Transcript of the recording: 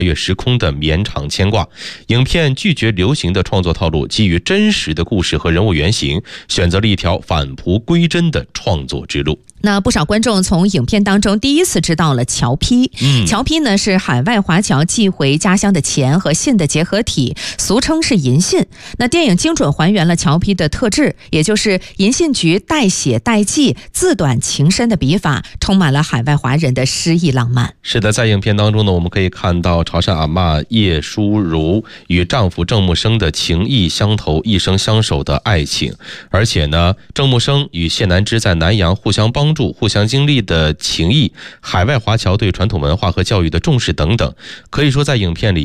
越时空的绵长牵挂。影片拒绝流行的创作套路，基于真实的故事和人物原型，选择了一条返璞归真的创作之路。 那不少观众从影片当中第一次知道了侨批。侨批呢是海外华侨寄回家乡的钱和信的结合体，俗称是银信。那电影精准还原了侨批的特质，也就是银信局代写代寄、字短情深的笔法，充满了海外华人的诗意浪漫。 是的，在影片当中呢，我们可以看到潮汕阿嬷叶淑如与丈夫郑木生的情谊相投、一生相守的爱情，而且呢，郑木生与谢南枝在南洋互相帮助、互相经历的情谊，海外华侨对传统文化和教育的重视等等，可以说在影片里